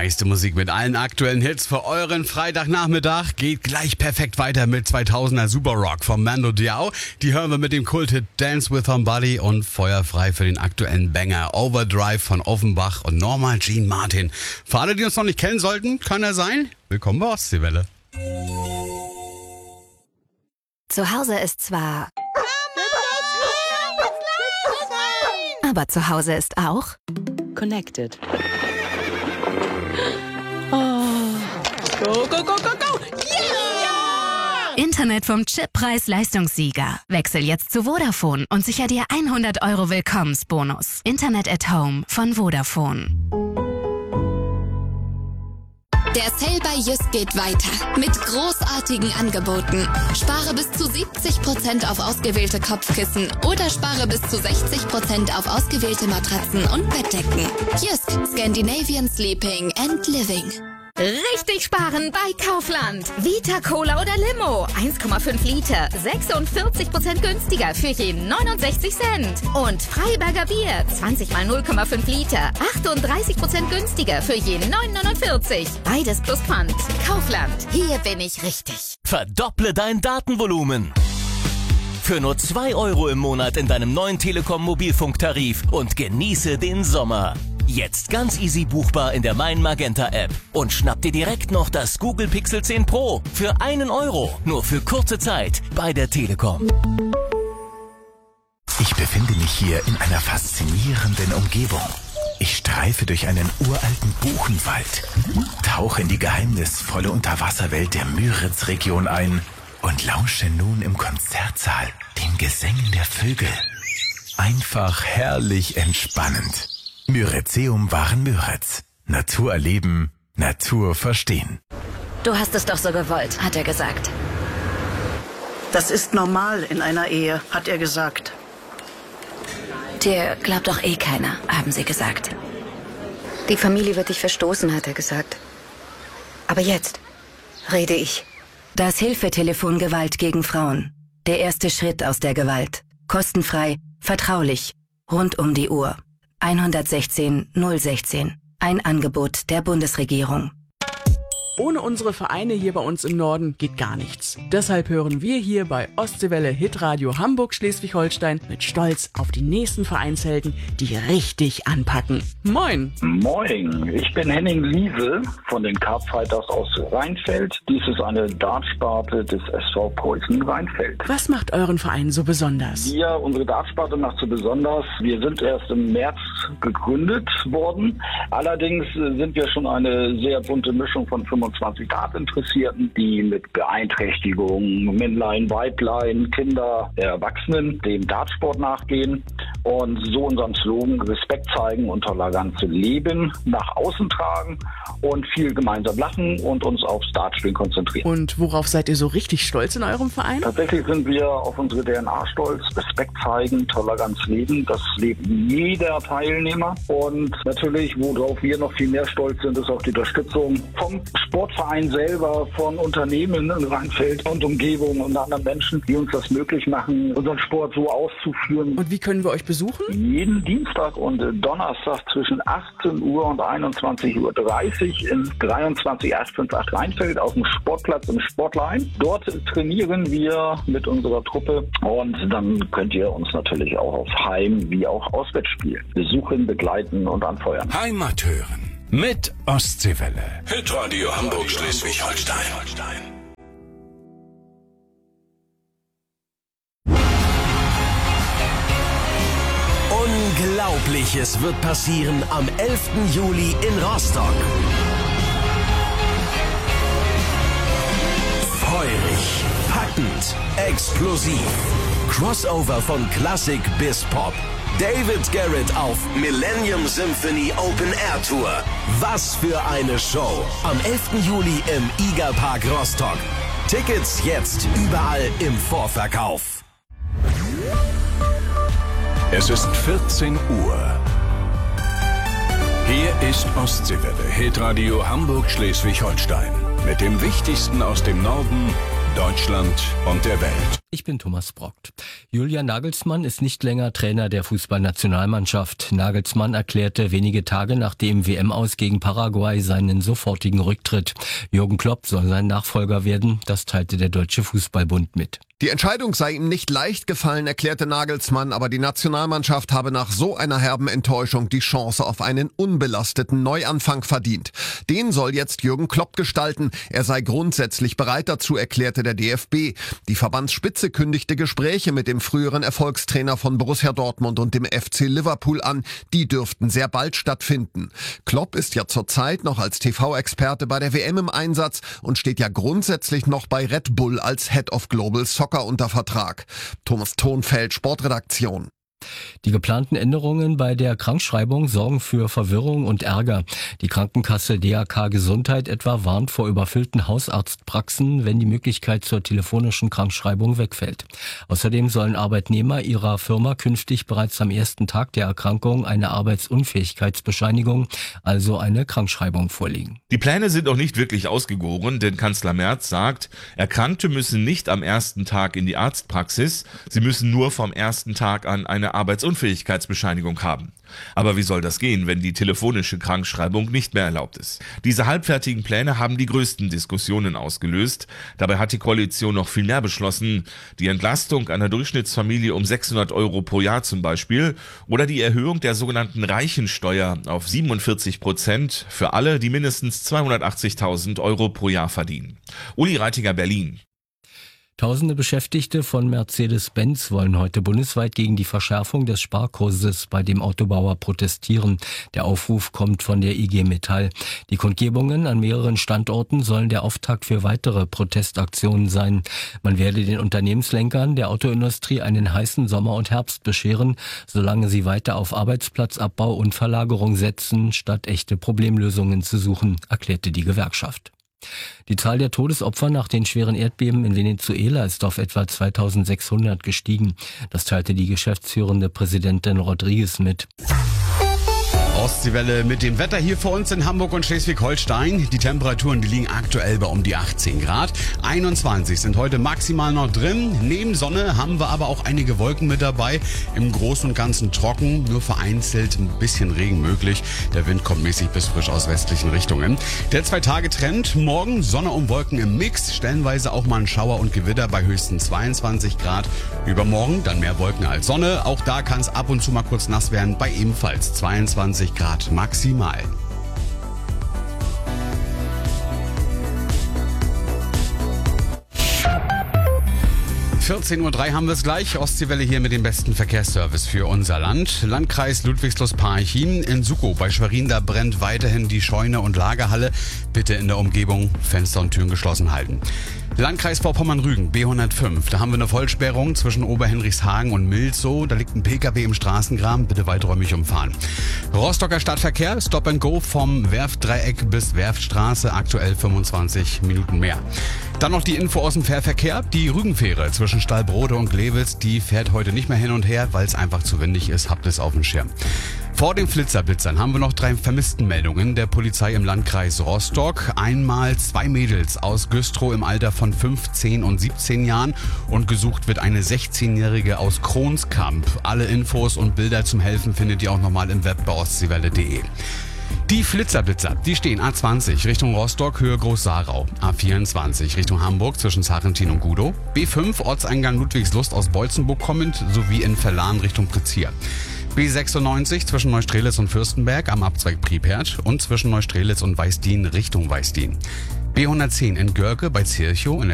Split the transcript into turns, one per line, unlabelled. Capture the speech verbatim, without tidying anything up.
meiste Musik mit allen aktuellen Hits für euren Freitagnachmittag. Geht gleich perfekt weiter mit zweitausender Superrock von Mando Diao. Die hören wir mit dem Kulthit Dance with Somebody und feuerfrei für den aktuellen Banger Overdrive von Offenbach und Norma Jean Martin. Für alle, die uns noch nicht kennen sollten, kann er sein. Willkommen bei Ostseewelle.
Zu Hause ist zwar... Aber zu Hause ist auch...
Connected. Oh. Go, go, go, go, go! Yeah!
Internet vom Chippreis-Leistungssieger. Wechsel jetzt zu Vodafone und sicher dir hundert Euro Willkommensbonus. Internet at Home von Vodafone.
Der Sale bei Jysk geht weiter mit großartigen Angeboten. Spare bis zu siebzig Prozent auf ausgewählte Kopfkissen oder spare bis zu sechzig Prozent auf ausgewählte Matratzen und Bettdecken. Jysk, Scandinavian Sleeping and Living.
Richtig sparen bei Kaufland. Vita Cola oder Limo. eins Komma fünf Liter. sechsundvierzig Prozent günstiger für je neunundsechzig Cent. Und Freiberger Bier. zwanzig mal null Komma fünf Liter. achtunddreißig Prozent günstiger für je neun neunundvierzig. Beides plus Pfand. Kaufland. Hier bin ich richtig.
Verdopple dein Datenvolumen. Für nur zwei Euro im Monat in deinem neuen Telekom-Mobilfunktarif und genieße den Sommer. Jetzt ganz easy buchbar in der Mein Magenta App. Und schnapp dir direkt noch das Google Pixel zehn Pro für einen Euro. Nur für kurze Zeit bei der Telekom.
Ich befinde mich hier in einer faszinierenden Umgebung. Ich streife durch einen uralten Buchenwald, tauche in die geheimnisvolle Unterwasserwelt der Müritz-Region ein und lausche nun im Konzertsaal den Gesängen der Vögel. Einfach herrlich entspannend. Müritzeum waren Müritz. Natur erleben, Natur verstehen.
Du hast es doch so gewollt, hat er gesagt.
Das ist normal in einer Ehe, hat er gesagt.
Dir glaubt doch eh keiner, haben sie gesagt. Die Familie wird dich verstoßen, hat er gesagt. Aber jetzt rede ich.
Das Hilfetelefon Gewalt gegen Frauen. Der erste Schritt aus der Gewalt. Kostenfrei, vertraulich, rund um die Uhr. eins eins sechs null eins sechs. Ein Angebot der Bundesregierung.
Ohne unsere Vereine hier bei uns im Norden geht gar nichts. Deshalb hören wir hier bei Ostseewelle Hitradio Hamburg Schleswig-Holstein mit Stolz auf die nächsten Vereinshelden, die richtig anpacken. Moin!
Moin, ich bin Henning Liese von den Carpfighters aus Rheinfeld. Dies ist eine Dartsparte des S V Preußen Rheinfeld.
Was macht euren Verein so besonders?
Ja, unsere Dartsparte macht so besonders. Wir sind erst im März gegründet worden. Allerdings sind wir schon eine sehr bunte Mischung von fünfundzwanzig Dartinteressierten, die mit Beeinträchtigungen, Männlein, Weiblein, Kinder, Erwachsenen dem Dartsport nachgehen und so unseren Slogan Respekt zeigen und Toleranz leben nach außen tragen und viel gemeinsam lachen und uns aufs Dartspielen konzentrieren.
Und worauf seid ihr so richtig stolz in eurem Verein?
Tatsächlich sind wir auf unsere D N A stolz. Respekt zeigen, Toleranz leben, das lebt jeder Teilnehmer. Und natürlich, worauf wir noch viel mehr stolz sind, ist auf die Unterstützung vom Sportverein selber, von Unternehmen in Rheinfeld und Umgebung und anderen Menschen, die uns das möglich machen, unseren Sport so auszuführen.
Und wie können wir euch besuchen?
Jeden Dienstag und Donnerstag zwischen achtzehn Uhr und einundzwanzig Uhr dreißig in dreiundzwanzig acht fünf acht Rheinfeld auf dem Sportplatz im Sportlein. Dort trainieren wir mit unserer Truppe und dann könnt ihr uns natürlich auch auf Heim- wie auch Auswärtsspielen besuchen, begleiten und anfeuern.
Heimat hören mit Ostseewelle. Hitradio Hamburg Schleswig-Holstein.
Unglaubliches wird passieren am elften Juli in Rostock. Feurig, packend, explosiv. Crossover von Klassik bis Pop. David Garrett auf Millennium Symphony Open Air Tour. Was für eine Show. Am elften Juli im Iga Park Rostock. Tickets jetzt überall im Vorverkauf.
Es ist vierzehn Uhr. Hier ist Ostseewelle, Hitradio Hamburg Schleswig-Holstein. Mit dem Wichtigsten aus dem Norden, Deutschland und der Welt.
Ich bin Thomas Brockt. Julian Nagelsmann ist nicht länger Trainer der Fußballnationalmannschaft. Nagelsmann erklärte wenige Tage nach dem W M-Aus gegen Paraguay seinen sofortigen Rücktritt. Jürgen Klopp soll sein Nachfolger werden, das teilte der Deutsche Fußballbund mit.
Die Entscheidung sei ihm nicht leicht gefallen, erklärte Nagelsmann, aber die Nationalmannschaft habe nach so einer herben Enttäuschung die Chance auf einen unbelasteten Neuanfang verdient. Den soll jetzt Jürgen Klopp gestalten. Er sei grundsätzlich bereit dazu, erklärte der D F B. Die Verbandsspitze kündigte Gespräche mit dem früheren Erfolgstrainer von Borussia Dortmund und dem F C Liverpool an. Die dürften sehr bald stattfinden. Klopp ist ja zurzeit noch als T V-Experte bei der W M im Einsatz und steht ja grundsätzlich noch bei Red Bull als Head of Global Soccer unter Vertrag. Thomas Thonfeld, Sportredaktion.
Die geplanten Änderungen bei der Krankschreibung sorgen für Verwirrung und Ärger. Die Krankenkasse D A K Gesundheit etwa warnt vor überfüllten Hausarztpraxen, wenn die Möglichkeit zur telefonischen Krankschreibung wegfällt. Außerdem sollen Arbeitnehmer ihrer Firma künftig bereits am ersten Tag der Erkrankung eine Arbeitsunfähigkeitsbescheinigung, also eine Krankschreibung, vorlegen.
Die Pläne sind noch nicht wirklich ausgegoren, denn Kanzler Merz sagt, Erkrankte müssen nicht am ersten Tag in die Arztpraxis, sie müssen nur vom ersten Tag an eine Arbeitsunfähigkeitsbescheinigung haben. Aber wie soll das gehen, wenn die telefonische Krankschreibung nicht mehr erlaubt ist? Diese halbfertigen Pläne haben die größten Diskussionen ausgelöst. Dabei hat die Koalition noch viel mehr beschlossen. Die Entlastung einer Durchschnittsfamilie um sechshundert Euro pro Jahr zum Beispiel oder die Erhöhung der sogenannten Reichensteuer auf siebenundvierzig Prozent für alle, die mindestens zweihundertachtzigtausend Euro pro Jahr verdienen. Uli Reitiger, Berlin.
Tausende Beschäftigte von Mercedes-Benz wollen heute bundesweit gegen die Verschärfung des Sparkurses bei dem Autobauer protestieren. Der Aufruf kommt von der I G Metall. Die Kundgebungen an mehreren Standorten sollen der Auftakt für weitere Protestaktionen sein. Man werde den Unternehmenslenkern der Autoindustrie einen heißen Sommer und Herbst bescheren, solange sie weiter auf Arbeitsplatzabbau und Verlagerung setzen, statt echte Problemlösungen zu suchen, erklärte die Gewerkschaft. Die Zahl der Todesopfer nach den schweren Erdbeben in Venezuela ist auf etwa zweitausendsechshundert gestiegen. Das teilte die geschäftsführende Präsidentin Rodriguez mit.
Ostseewelle mit dem Wetter hier vor uns in Hamburg und Schleswig-Holstein. Die Temperaturen, die liegen aktuell bei um die achtzehn Grad. einundzwanzig sind heute maximal noch drin. Neben Sonne haben wir aber auch einige Wolken mit dabei. Im Großen und Ganzen trocken, nur vereinzelt ein bisschen Regen möglich. Der Wind kommt mäßig bis frisch aus westlichen Richtungen. Der Zwei-Tage-Trend, morgen Sonne und Wolken im Mix. Stellenweise auch mal ein Schauer und Gewitter bei höchstens zweiundzwanzig Grad. Übermorgen dann mehr Wolken als Sonne. Auch da kann es ab und zu mal kurz nass werden, bei ebenfalls zweiundzwanzig Grad maximal. vierzehn Uhr drei haben wir es gleich. Ostseewelle hier mit dem besten Verkehrsservice für unser Land. Landkreis Ludwigslust-Parchim. In Sukow bei Schwerin, da brennt weiterhin die Scheune und Lagerhalle. Bitte in der Umgebung Fenster und Türen geschlossen halten. Landkreis Vorpommern-Rügen, B hundertfünf. Da haben wir eine Vollsperrung zwischen Oberhenrichshagen und Milzow. Da liegt ein Pkw im Straßengraben. Bitte weiträumig umfahren. Rostocker Stadtverkehr, Stop and Go vom Werftdreieck bis Werftstraße. Aktuell fünfundzwanzig Minuten mehr. Dann noch die Info aus dem Fährverkehr. Die Rügenfähre zwischen Stallbrode und Glewitz, die fährt heute nicht mehr hin und her, weil es einfach zu windig ist. Habt es auf dem Schirm. Vor den Flitzerblitzern haben wir noch drei Vermisstenmeldungen der Polizei im Landkreis Rostock. Einmal zwei Mädels aus Güstrow im Alter von fünfzehn und siebzehn Jahren und gesucht wird eine sechzehnjährige aus Kronskamp. Alle Infos und Bilder zum Helfen findet ihr auch nochmal im Web bei ostseewelle punkt de. Die Flitzerblitzer, die stehen A zwanzig Richtung Rostock, Höhe Groß-Sarau, A vierundzwanzig Richtung Hamburg zwischen Sarrentin und Gudow, B fünf Ortseingang Ludwigslust aus Bolzenburg kommend sowie in Verlan Richtung Prizier. B sechsundneunzig zwischen Neustrelitz und Fürstenberg am Abzweig Priepert und zwischen Neustrelitz und Weißdien Richtung Weißdien. B hundertzehn in Görke bei Zirchow in